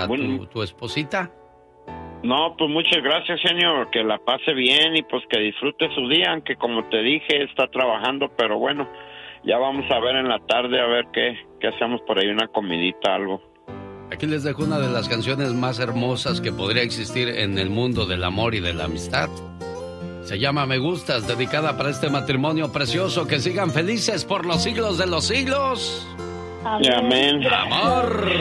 para tu esposita? No, pues muchas gracias, señor, que la pase bien y pues que disfrute su día, aunque como te dije, está trabajando, pero bueno, ya vamos a ver en la tarde a ver qué hacemos por ahí, una comidita, algo. Aquí les dejo una de las canciones más hermosas que podría existir en el mundo del amor y de la amistad. Se llama Me Gustas, dedicada para este matrimonio precioso. Que sigan felices por los siglos de los siglos. Amén. Amor.